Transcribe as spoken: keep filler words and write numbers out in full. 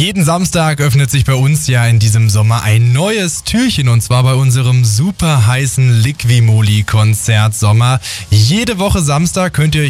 Jeden Samstag öffnet sich bei uns ja in diesem Sommer ein neues Türchen und zwar bei unserem super heißen Liquimoli-Konzert Sommer. Jede Woche Samstag könnt ihr euch